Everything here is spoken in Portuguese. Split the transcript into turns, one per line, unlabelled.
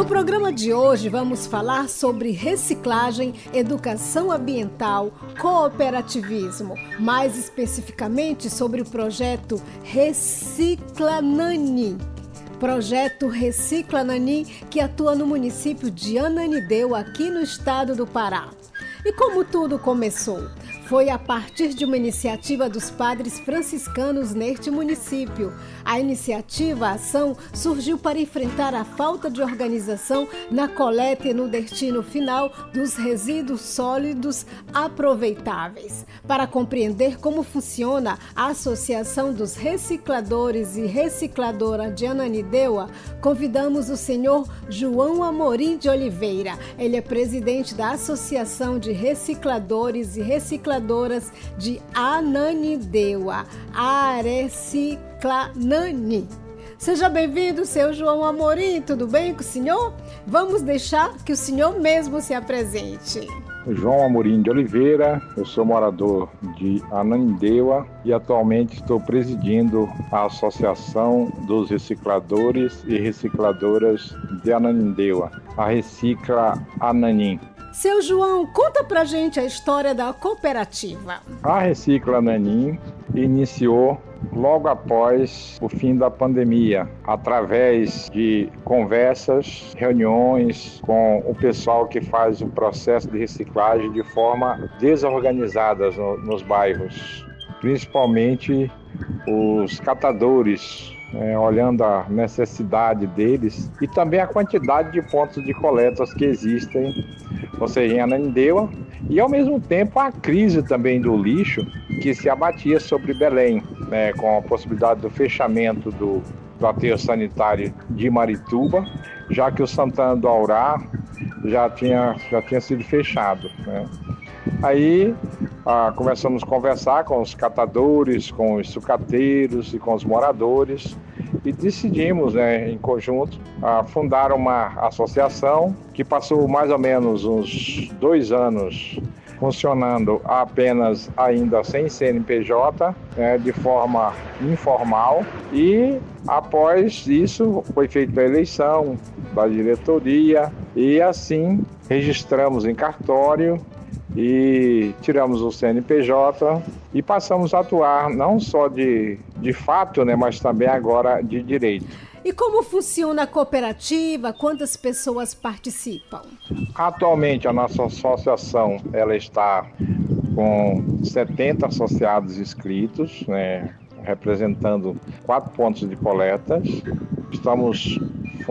No programa de hoje vamos falar sobre reciclagem, educação ambiental, cooperativismo, mais especificamente sobre o projeto Recicla Nani. Projeto Recicla Nani, que atua no município de Ananindeua, aqui no estado do Pará. E como tudo começou? Foi a partir de uma iniciativa dos padres franciscanos neste município. A iniciativa, a ação, surgiu para enfrentar a falta de organização na coleta e no destino final dos resíduos sólidos aproveitáveis. Para compreender como funciona a Associação dos Recicladores e Recicladora de Ananindeua, convidamos o senhor João Amorim de Oliveira. Ele é presidente da Associação de Recicladores e Recicladoras de Ananindeua, a Recicla Nani. Seja bem-vindo, seu João Amorim, tudo bem com o senhor? Vamos deixar que o senhor mesmo se apresente.
João Amorim de Oliveira, eu sou morador de Ananindeua e atualmente estou presidindo a Associação dos Recicladores e Recicladoras de Ananindeua, a Recicla Nani.
Seu João, conta pra gente a história da cooperativa.
A Recicla Nani iniciou logo após o fim da pandemia, através de conversas, reuniões com o pessoal que faz o processo de reciclagem de forma desorganizada nos bairros, principalmente os catadores, olhando a necessidade deles e também a quantidade de pontos de coletas que existem, ou seja, em Ananindeua, e ao mesmo tempo a crise também do lixo que se abatia sobre Belém, com a possibilidade do fechamento do aterro sanitário de Marituba, já que o Santana do Aurá já tinha sido fechado, Aí começamos a conversar com os catadores, com os sucateiros e com os moradores e decidimos, em conjunto, fundar uma associação que passou mais ou menos uns 2 anos funcionando apenas ainda sem CNPJ, de forma informal, e após isso foi feita a eleição da diretoria e assim registramos em cartório e tiramos o CNPJ e passamos a atuar não só de fato, mas também agora de direito.
E como funciona a cooperativa? Quantas pessoas participam?
Atualmente a nossa associação ela está com 70 associados inscritos, representando 4 pontos de coletas. Estamos